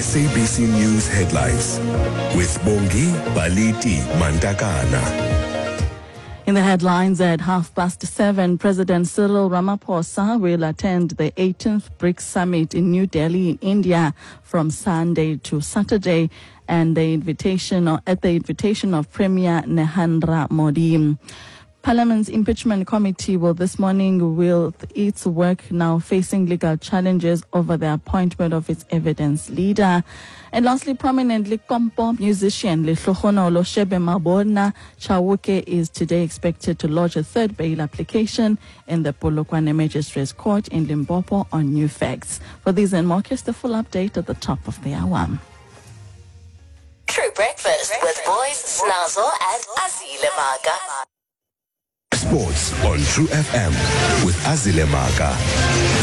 SABC News headlines with Bongi Baliti Mantakana. In the headlines at 7:30, President Cyril Ramaphosa will attend the 18th BRICS Summit in New Delhi, in India, from Sunday to Saturday, and at the invitation of Premier Narendra Modi. Parliament's impeachment committee will this morning its work now facing legal challenges over the appointment of its evidence leader. And lastly, prominent Likompo musician Lehlogono Loshebe Mabona Chauke is today expected to lodge a third bail application in the Polokwane Magistrates Court in Limpopo on new facts. For these and more, here's the full update at the top of the hour. True Breakfast with boys Snazo and Azile Maga. Sports on True FM with Azile Maga.